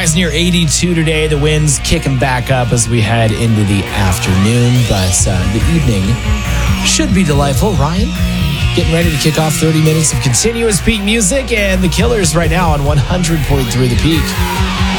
Highs near 82 today. The wind's kicking back up as we head into the afternoon, but the evening should be delightful. Ryan, getting ready to kick off 30 minutes of continuous peak music, and the Killers right now on 100.3 The Peak.